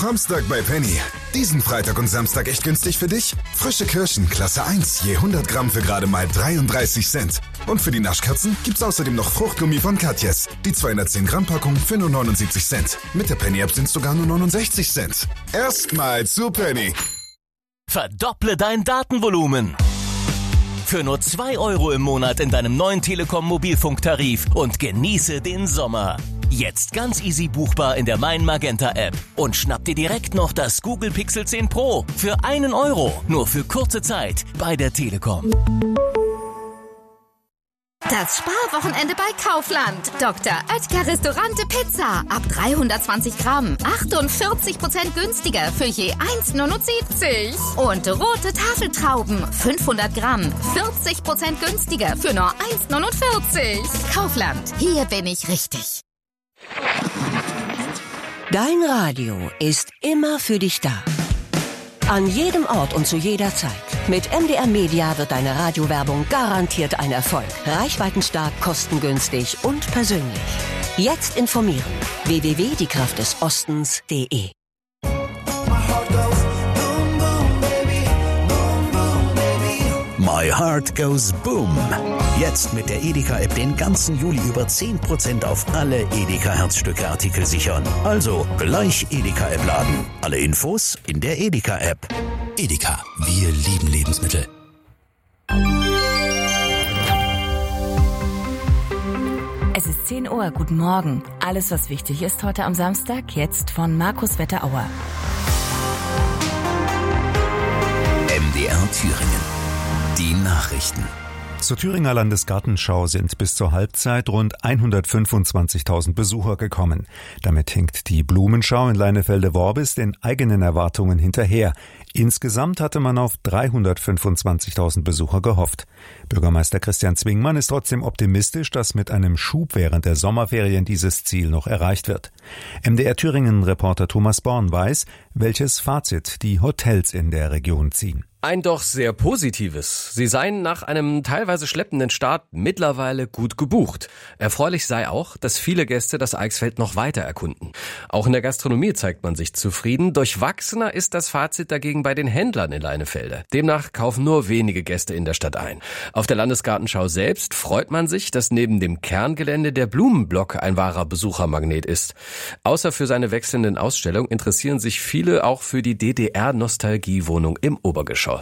Framstag bei Penny. Diesen Freitag und Samstag echt günstig für dich? Frische Kirschen, Klasse 1, je 100 Gramm für gerade mal 33 Cent. Und für die Naschkatzen gibt's außerdem noch Fruchtgummi von Katjes. Die 210 Gramm Packung für nur 79 Cent. Mit der Penny-App sind sogar nur 69 Cent. Erstmal zu Penny. Verdopple dein Datenvolumen. Für nur 2 € im Monat in deinem neuen Telekom-Mobilfunktarif und genieße den Sommer. Jetzt ganz easy buchbar in der Mein Magenta App und schnapp dir direkt noch das Google Pixel 10 Pro für 1 €, nur für kurze Zeit bei der Telekom. Das Sparwochenende bei Kaufland. Dr. Oetker Restaurante Pizza. Ab 320 Gramm. 48% günstiger für je 1,79 €. Und rote Tafeltrauben. 500 Gramm. 40% günstiger für nur 1,49 €. Kaufland. Hier bin ich richtig. Dein Radio ist immer für dich da. An jedem Ort und zu jeder Zeit. Mit MDR Media wird deine Radiowerbung garantiert ein Erfolg. Reichweitenstark, kostengünstig und persönlich. Jetzt informieren. www.diekraftdesostens.de. My Heart Goes Boom. Jetzt mit der Edeka-App den ganzen Juli über 10% auf alle Edeka-Herzstücke-Artikel sichern. Also gleich Edeka-App laden. Alle Infos in der Edeka-App. Edeka, wir lieben Lebensmittel. Es ist 10 Uhr, guten Morgen. Alles, was wichtig ist heute am Samstag, jetzt von Markus Wetterauer. MDR Thüringen. Die Nachrichten. Zur Thüringer Landesgartenschau sind bis zur Halbzeit rund 125.000 Besucher gekommen. Damit hinkt die Blumenschau in Leinefelde-Worbis den eigenen Erwartungen hinterher. Insgesamt hatte man auf 325.000 Besucher gehofft. Bürgermeister Christian Zwingmann ist trotzdem optimistisch, dass mit einem Schub während der Sommerferien dieses Ziel noch erreicht wird. MDR Thüringen-Reporter Thomas Born weiß, welches Fazit die Hotels in der Region ziehen. Ein doch sehr positives. Sie seien nach einem teilweise schleppenden Start mittlerweile gut gebucht. Erfreulich sei auch, dass viele Gäste das Eichsfeld noch weiter erkunden. Auch in der Gastronomie zeigt man sich zufrieden. Durchwachsener ist das Fazit dagegen bei den Händlern in Leinefelde. Demnach kaufen nur wenige Gäste in der Stadt ein. Auf der Landesgartenschau selbst freut man sich, dass neben dem Kerngelände der Blumenblock ein wahrer Besuchermagnet ist. Außer für seine wechselnden Ausstellungen interessieren sich viele auch für die DDR-Nostalgiewohnung im Obergeschoss.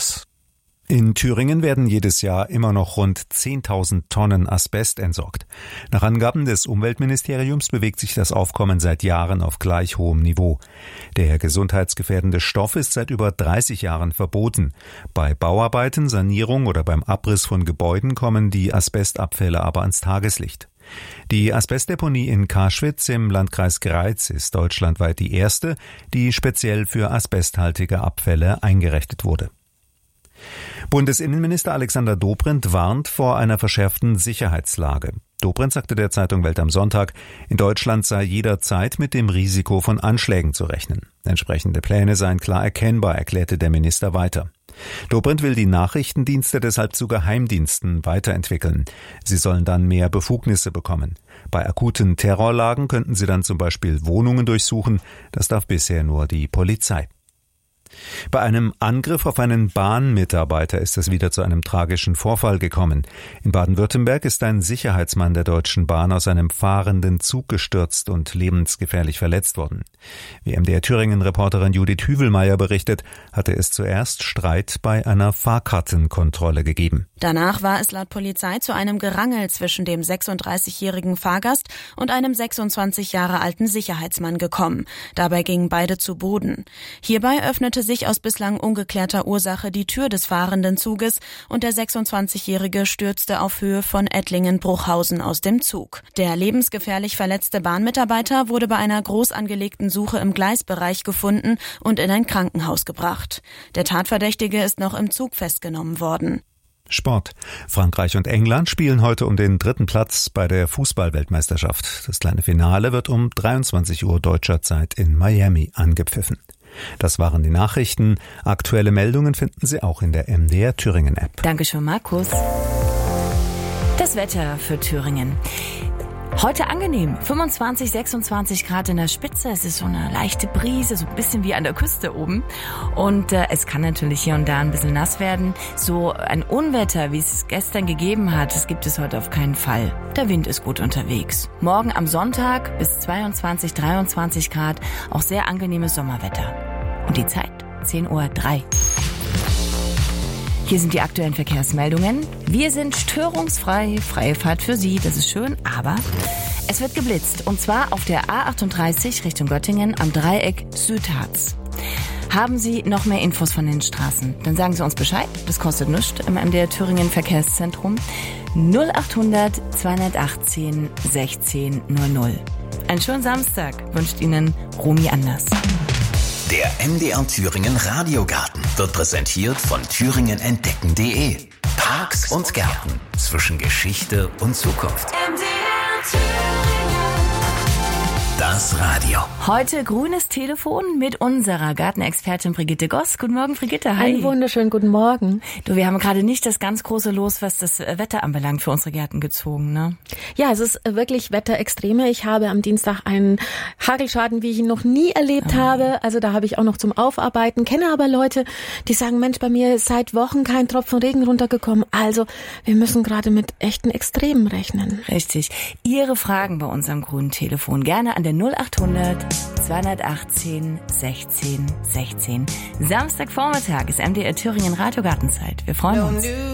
In Thüringen werden jedes Jahr immer noch rund 10.000 Tonnen Asbest entsorgt. Nach Angaben des Umweltministeriums bewegt sich das Aufkommen seit Jahren auf gleich hohem Niveau. Der gesundheitsgefährdende Stoff ist seit über 30 Jahren verboten. Bei Bauarbeiten, Sanierung oder beim Abriss von Gebäuden kommen die Asbestabfälle aber ans Tageslicht. Die Asbestdeponie in Karschwitz im Landkreis Greiz ist deutschlandweit die erste, die speziell für asbesthaltige Abfälle eingerichtet wurde. Bundesinnenminister Alexander Dobrindt warnt vor einer verschärften Sicherheitslage. Dobrindt sagte der Zeitung Welt am Sonntag, in Deutschland sei jederzeit mit dem Risiko von Anschlägen zu rechnen. Entsprechende Pläne seien klar erkennbar, erklärte der Minister weiter. Dobrindt will die Nachrichtendienste deshalb zu Geheimdiensten weiterentwickeln. Sie sollen dann mehr Befugnisse bekommen. Bei akuten Terrorlagen könnten sie dann zum Beispiel Wohnungen durchsuchen. Das darf bisher nur die Polizei. Bei einem Angriff auf einen Bahnmitarbeiter ist es wieder zu einem tragischen Vorfall gekommen. In Baden-Württemberg ist ein Sicherheitsmann der Deutschen Bahn aus einem fahrenden Zug gestürzt und lebensgefährlich verletzt worden. Wie MDR Thüringen-Reporterin Judith Hüvelmeier berichtet, hatte es zuerst Streit bei einer Fahrkartenkontrolle gegeben. Danach war es laut Polizei zu einem Gerangel zwischen dem 36-jährigen Fahrgast und einem 26 Jahre alten Sicherheitsmann gekommen. Dabei gingen beide zu Boden. Hierbei öffnete sich aus bislang ungeklärter Ursache die Tür des fahrenden Zuges und der 26-Jährige stürzte auf Höhe von Ettlingen-Bruchhausen aus dem Zug. Der lebensgefährlich verletzte Bahnmitarbeiter wurde bei einer groß angelegten Suche im Gleisbereich gefunden und in ein Krankenhaus gebracht. Der Tatverdächtige ist noch im Zug festgenommen worden. Sport. Frankreich und England spielen heute um den 3. Platz bei der Fußball-Weltmeisterschaft. Das kleine Finale wird um 23 Uhr deutscher Zeit in Miami angepfiffen. Das waren die Nachrichten. Aktuelle Meldungen finden Sie auch in der MDR Thüringen App. Dankeschön, Markus. Das Wetter für Thüringen. Heute angenehm, 25, 26 Grad in der Spitze. Es ist so eine leichte Brise, so ein bisschen wie an der Küste oben. Und es kann natürlich hier und da ein bisschen nass werden. So ein Unwetter, wie es gestern gegeben hat, das gibt es heute auf keinen Fall. Der Wind ist gut unterwegs. Morgen am Sonntag bis 22, 23 Grad, auch sehr angenehmes Sommerwetter. Und die Zeit, 10:03 Uhr. Hier sind die aktuellen Verkehrsmeldungen. Wir sind störungsfrei, freie Fahrt für Sie, das ist schön, aber es wird geblitzt. Und zwar auf der A38 Richtung Göttingen am Dreieck Südharz. Haben Sie noch mehr Infos von den Straßen? Dann sagen Sie uns Bescheid, das kostet nichts im MDR Thüringen Verkehrszentrum 0800 218 16 00. Einen schönen Samstag wünscht Ihnen Romy Anders. Der MDR Thüringen Radiogarten wird präsentiert von thüringenentdecken.de. Parks und Gärten zwischen Geschichte und Zukunft. MDR Thüringen. Das Radio. Heute grünes Telefon mit unserer Gartenexpertin Brigitte Goss. Guten Morgen, Brigitte. Hi. Einen wunderschönen guten Morgen. Du, wir haben gerade nicht das ganz große Los, was das Wetter anbelangt, für unsere Gärten gezogen, ne? Ja, es ist wirklich Wetterextreme. Ich habe am Dienstag einen Hagelschaden, wie ich ihn noch nie erlebt habe. Also da habe ich auch noch zum Aufarbeiten. Kenne aber Leute, die sagen, Mensch, bei mir ist seit Wochen kein Tropfen Regen runtergekommen. Also wir müssen gerade mit echten Extremen rechnen. Richtig. Ihre Fragen bei unserem grünen Telefon gerne an der 0800 218 16 16. Samstagvormittag ist MDR Thüringen Radiogartenzeit. Wir freuen uns.